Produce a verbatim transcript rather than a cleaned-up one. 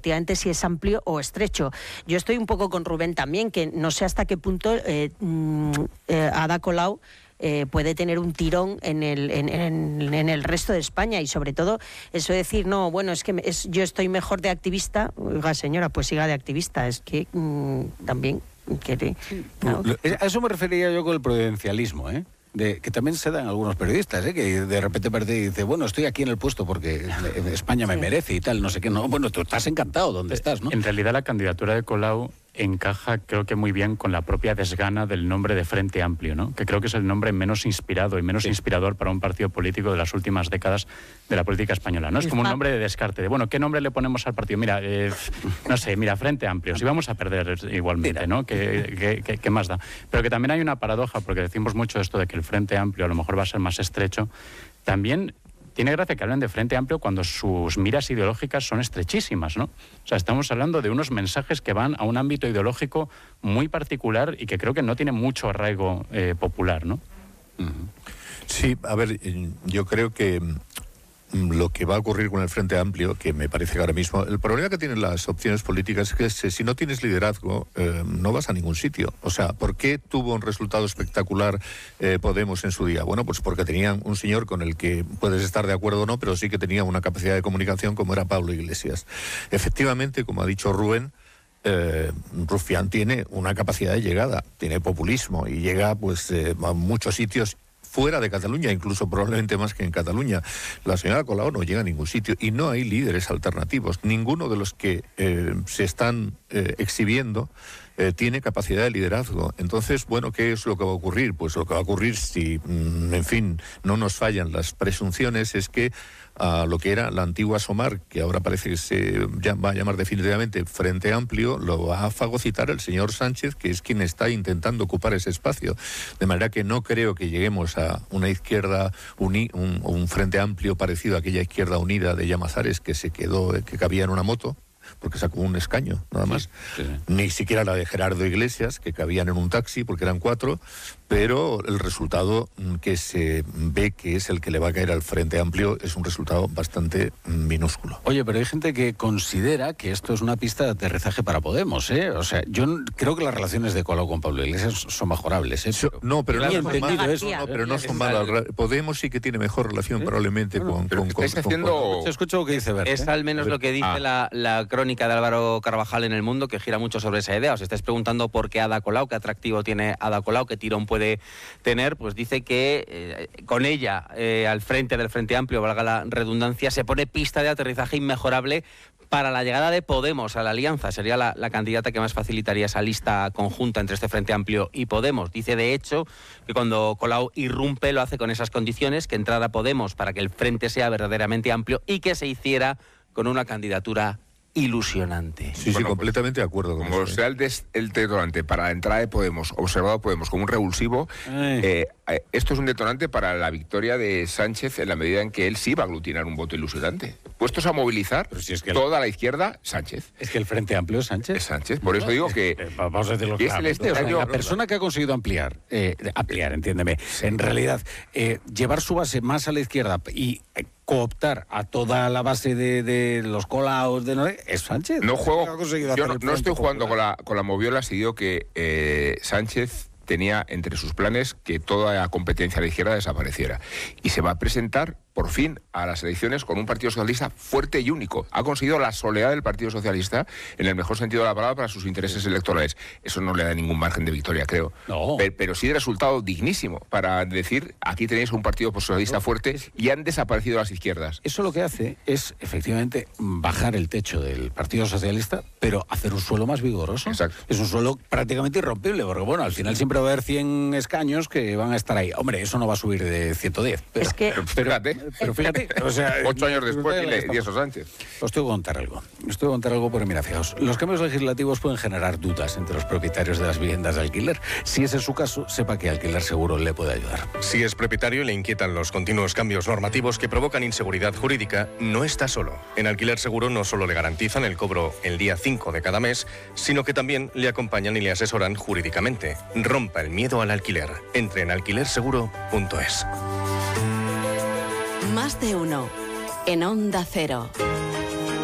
efectivamente si es amplio o estrecho. Yo estoy un poco con Rubén también, que no sé hasta qué punto eh, eh, Ada Colau Eh, puede tener un tirón en el, en, en, en el resto de España, y sobre todo eso de decir, no, bueno, es que es, yo estoy mejor de activista. Oiga, señora, pues siga de activista, es que mmm, también quiere... ¿no? A eso me refería yo con el prudencialismo, ¿eh? De, que también se dan algunos periodistas, ¿eh? Que de repente parece y dice, bueno, estoy aquí en el puesto porque España me sí. merece y tal, no sé qué. No, bueno, tú estás encantado donde estás, ¿no? En realidad la candidatura de Colau encaja, creo que muy bien, con la propia desgana del nombre de Frente Amplio, ¿no? Que creo que es el nombre menos inspirado y menos sí. inspirador para un partido político de las últimas décadas de la política española, ¿no? Es como un nombre de descarte, de, bueno, ¿qué nombre le ponemos al partido? Mira, eh, no sé, mira, Frente Amplio, si vamos a perder igualmente, ¿no? ¿Qué, qué, qué, qué más da? Pero que también hay una paradoja, porque decimos mucho esto de que el Frente Amplio a lo mejor va a ser más estrecho. También tiene gracia que hablen de Frente Amplio cuando sus miras ideológicas son estrechísimas, ¿no? O sea, estamos hablando de unos mensajes que van a un ámbito ideológico muy particular y que creo que no tiene mucho arraigo eh, popular, ¿no? Sí, a ver, yo creo que lo que va a ocurrir con el Frente Amplio, que me parece que ahora mismo... El problema que tienen las opciones políticas es que si no tienes liderazgo, eh, no vas a ningún sitio. O sea, ¿por qué tuvo un resultado espectacular eh, Podemos en su día? Bueno, pues porque tenían un señor con el que puedes estar de acuerdo o no, pero sí que tenía una capacidad de comunicación como era Pablo Iglesias. Efectivamente, como ha dicho Rubén, Eh, Rufián tiene una capacidad de llegada, tiene populismo y llega pues eh, a muchos sitios fuera de Cataluña, incluso probablemente más que en Cataluña. La señora Colau no llega a ningún sitio y no hay líderes alternativos. Ninguno de los que eh, se están eh, exhibiendo eh, tiene capacidad de liderazgo. Entonces, bueno, ¿qué es lo que va a ocurrir? Pues lo que va a ocurrir, si, mm, en fin, no nos fallan las presunciones, es que a lo que era la antigua SOMAR, que ahora parece que se va a llamar definitivamente Frente Amplio, lo va a fagocitar el señor Sánchez, que es quien está intentando ocupar ese espacio. De manera que no creo que lleguemos a una izquierda, uni, un, un Frente Amplio parecido a aquella Izquierda Unida de Llamazares que se quedó, que cabía en una moto, porque sacó un escaño, nada más. Sí, sí. Ni siquiera la de Gerardo Iglesias, que cabían en un taxi, porque eran cuatro, pero el resultado que se ve que es el que le va a caer al Frente Amplio es un resultado bastante minúsculo. Oye, pero hay gente que considera que esto es una pista de aterrizaje para Podemos, ¿eh? O sea, yo creo que las relaciones de Colau con Pablo Iglesias son mejorables, ¿eh? Pero, no, pero no, son mal, eso, no, pero no son malas. Podemos sí que tiene mejor relación, ¿eh? Probablemente bueno, con... con, con, haciendo... con Se escucha lo que dice Bert, ¿eh? Es al menos lo que dice ah. la, la crónica de Álvaro Carvajal en El Mundo, que gira mucho sobre esa idea. Os estáis preguntando por qué Ada Colau, qué atractivo tiene Ada Colau, qué tirón puede tener. Pues dice que eh, con ella eh, al frente del Frente Amplio, valga la redundancia, se pone pista de aterrizaje inmejorable para la llegada de Podemos a la alianza. Sería la, la candidata que más facilitaría esa lista conjunta entre este Frente Amplio y Podemos. Dice, de hecho, que cuando Colau irrumpe lo hace con esas condiciones, que entrara Podemos para que el frente sea verdaderamente amplio y que se hiciera con una candidatura ilusionante. Sí, bueno, sí, completamente de acuerdo con como eso. sea el, des, el detonante para la entrada de Podemos, observado Podemos como un revulsivo, eh, eh, esto es un detonante para la victoria de Sánchez en la medida en que él sí va a aglutinar un voto ilusionante. Puestos a movilizar si es que toda el, la izquierda, Sánchez. Es que el Frente Amplio es Sánchez. Es Sánchez, por no, eso digo que... Eh, vamos a decirlo claro. Es el este, o sea, la persona que ha conseguido ampliar, eh, ampliar, entiéndeme, sí. en realidad, eh, llevar su base más a la izquierda y... Eh, cooptar a toda la base de, de los Colaos de no, es Sánchez. No juego, yo no, no estoy jugando con la, con la moviola, si digo que eh, Sánchez tenía entre sus planes que toda la competencia de la izquierda desapareciera. Y se va a presentar, por fin, a las elecciones con un Partido Socialista fuerte y único. Ha conseguido la soledad del Partido Socialista en el mejor sentido de la palabra para sus intereses sí. electorales. Eso no le da ningún margen de victoria, creo. No. Pero, pero sí de resultado dignísimo para decir, aquí tenéis un Partido Socialista no, fuerte es, y han desaparecido las izquierdas. Eso lo que hace es, efectivamente, bajar el techo del Partido Socialista, pero hacer un suelo más vigoroso. Exacto. Es un suelo prácticamente irrompible, porque, bueno, al final siempre va a haber cien escaños que van a estar ahí. Hombre, eso no va a subir de ciento diez. Pero, es que... Pero, fíjate, pero fíjate, o sea... Ocho años después tiene Díaz Sánchez. Os tengo que contar algo. Os tengo que contar algo, porque mira, fijaos, los cambios legislativos pueden generar dudas entre los propietarios de las viviendas de alquiler. Si ese es su caso, sepa que Alquiler Seguro le puede ayudar. Si es propietario y le inquietan los continuos cambios normativos que provocan inseguridad jurídica, no está solo. En Alquiler Seguro no solo le garantizan el cobro el día cinco de cada mes, sino que también le acompañan y le asesoran jurídicamente. Rompa el miedo al alquiler. Entre en alquiler seguro punto es. Más de uno en Onda Cero.